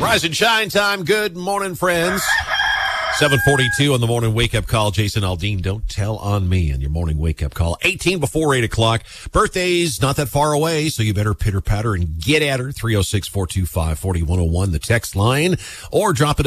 Rise and shine time. Good morning, friends. 7:42 on the morning wake-up call. Jason Aldean, don't tell on me on your morning wake-up call. 18 before 8 o'clock. Birthday's not that far away, so you better pitter-patter and get at her. 306-425-4101, the text line, or drop it